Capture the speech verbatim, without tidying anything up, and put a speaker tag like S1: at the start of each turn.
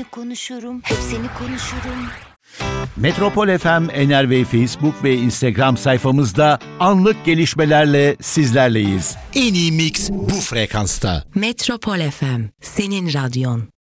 S1: seni konuşurum, hep seni konuşurum.
S2: Metropol F M Enerve Facebook ve Instagram sayfamızda anlık gelişmelerle sizlerleyiz. En iyi mix bu frekansta.
S1: Metropol F M, senin radyon.